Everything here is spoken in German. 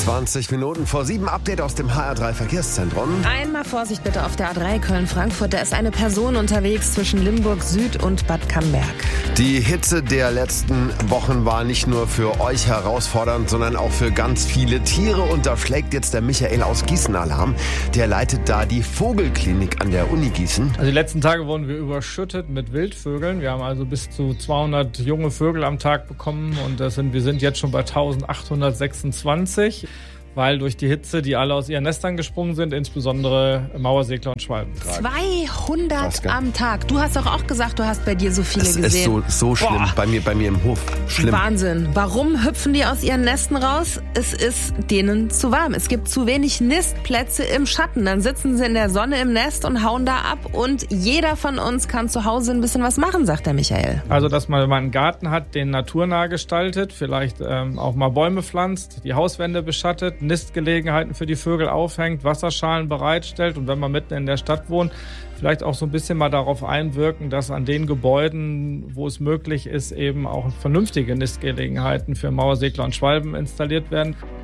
20 Minuten vor 7, Update aus dem HR3 Verkehrszentrum. Einmal Vorsicht bitte auf der A3 Köln-Frankfurt. Da ist eine Person unterwegs zwischen Limburg Süd und Bad Camberg. Die Hitze der letzten Wochen war nicht nur für euch herausfordernd, sondern auch für ganz viele Tiere. Und da schlägt jetzt der Michael aus Gießen Alarm. Der leitet da die Vogelklinik an der Uni Gießen. Also die letzten Tage wurden wir überschüttet mit Wildvögeln. Wir haben also bis zu 200 junge Vögel am Tag bekommen und wir sind jetzt schon bei 1826. Weil durch die Hitze, die alle aus ihren Nestern gesprungen sind, insbesondere Mauersegler und Schwalben. 200 am Tag. Du hast doch auch gesagt, du hast bei dir so viele gesehen. Es ist so schlimm. Bei mir im Hof. Schlimm. Wahnsinn. Warum hüpfen die aus ihren Nesten raus? Es ist denen zu warm. Es gibt zu wenig Nistplätze im Schatten. Dann sitzen sie in der Sonne im Nest und hauen da ab. Und jeder von uns kann zu Hause ein bisschen was machen, sagt der Michael. Also, dass man, wenn man einen Garten hat, den naturnah gestaltet, vielleicht auch mal Bäume pflanzt, die Hauswände beschattet, Nistgelegenheiten für die Vögel aufhängt, Wasserschalen bereitstellt und wenn man mitten in der Stadt wohnt, vielleicht auch so ein bisschen mal darauf einwirken, dass an den Gebäuden, wo es möglich ist, eben auch vernünftige Nistgelegenheiten für Mauersegler und Schwalben installiert werden.